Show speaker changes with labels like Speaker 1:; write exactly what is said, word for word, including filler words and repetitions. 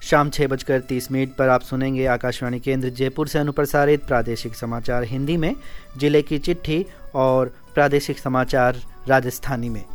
Speaker 1: शाम छः बजकर तीस मिनट पर आप सुनेंगे आकाशवाणी केंद्र जयपुर से अनुप्रसारित प्रादेशिक समाचार हिंदी में, जिले की चिट्ठी और प्रादेशिक समाचार राजस्थानी में।